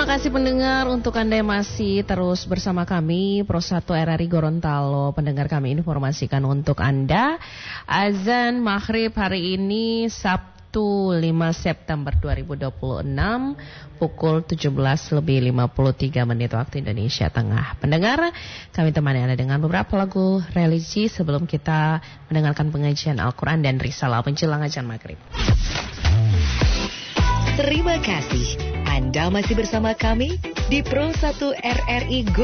Terima kasih pendengar, untuk Anda yang masih terus bersama kami Pro 1 RRI Gorontalo. Pendengar, kami informasikan untuk Anda, azan maghrib hari ini Sabtu 5 September 2026 pukul 17:53 waktu Indonesia Tengah. Pendengar, kami temani Anda dengan beberapa lagu religi sebelum kita mendengarkan pengajian Al-Quran dan Risalah menjelang azan maghrib. Terima kasih. Anda masih bersama kami di Pro 1 RRI